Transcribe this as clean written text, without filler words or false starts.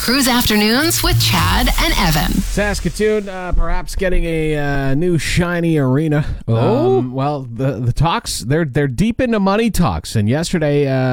Cruise Afternoons with Chad and Evan. Saskatoon perhaps getting a new shiny arena. Oh? Well, the talks, they're deep into money talks. And yesterday,